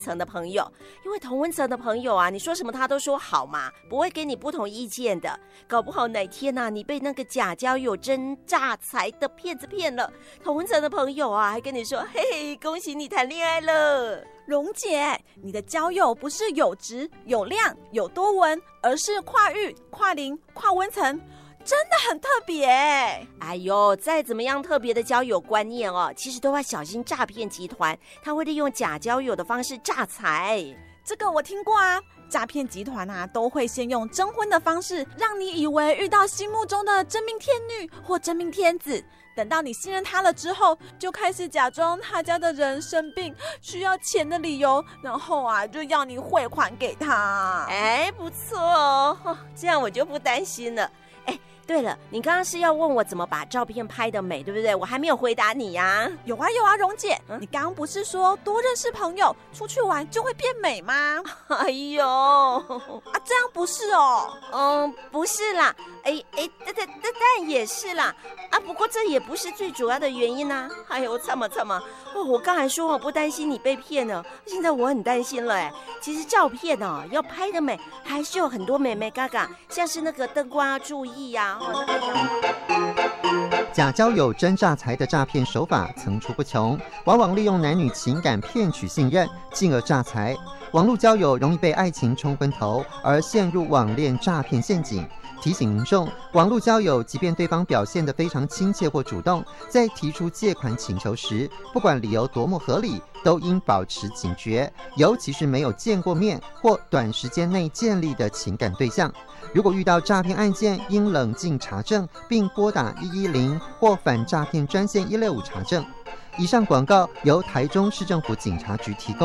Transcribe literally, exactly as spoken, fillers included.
层的朋友，因为同温层的朋友啊，你说什么他都说好嘛，不会给你不同意见的。搞不好哪天啊，你被那个假交友真诈财的骗子骗了，同温层的朋友啊，还跟你说，嘿嘿，恭喜你谈恋爱了。 蓉姐，你的交友不是有质、有量、有多文，而是跨域、跨龄、跨温层，真的很特别。 哎呦，再怎么样特别的交友观念哦，其实都要小心诈骗集团，他会利用假交友的方式诈财。 这个我听过啊，诈骗集团啊都会先用征婚的方式，让你以为遇到心目中的真命天女或真命天子。等到你信任他了之后，就开始假装他家的人生病需要钱的理由，然后啊就要你汇款给他。 哎，不错哦，这样我就不担心了。哎，对了，你刚刚是要问我怎么把照片拍得美，对不对？我还没有回答你呀、啊。 有啊有啊，蓉姐，嗯、你刚刚不是说多认识朋友，出去玩就会变美吗？ 哎呦， 啊，这样不是哦。 嗯，不是啦。哎哎，但但但但也是啦。啊，不过这也不是最主要的原因啊。哎呦，惨嘛惨嘛！哦，我刚才说我不担心你被骗了，现在我很担心了哎。其实照片哦，要拍得美，还是有很多美美嘎嘎，像是那个灯光要注意呀、啊。哦，那个假交友真诈财的诈骗手法层出不穷，往往利用男女情感骗取信任，进而诈财。网络交友容易被爱情冲昏头，而陷入网恋诈骗陷阱。提醒民众，网络交友即便对方表现得非常亲切或主动，在提出借款请求时，不管理由多么合理，都应保持警觉，尤其是没有见过面或短时间内建立的情感对象。如果遇到诈骗案件，应冷静查证，并拨打一一零或反诈骗专线一六五查证。以上广告由台中市政府警察局提供。